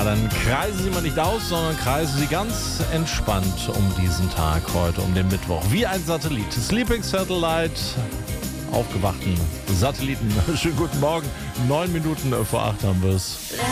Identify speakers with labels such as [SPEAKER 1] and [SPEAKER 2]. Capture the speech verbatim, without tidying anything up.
[SPEAKER 1] dann kreisen Sie mal nicht aus, sondern kreisen Sie ganz entspannt um diesen Tag heute, um den Mittwoch. Wie ein Satellit. Sleeping Satellite, aufgewachten Satelliten. Schönen guten Morgen. Neun Minuten vor acht haben wir es.